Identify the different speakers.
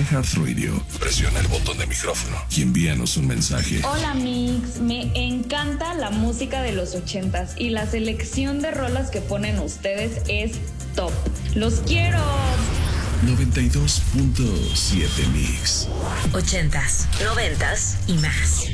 Speaker 1: iHeartRadio, presiona el botón de micrófono y envíanos un mensaje.
Speaker 2: Hola Mix, me encanta la música de los 80s y la selección de rolas que ponen ustedes es top. ¡Los quiero!
Speaker 1: 92.7 Mix.
Speaker 3: 80s, 90s y más.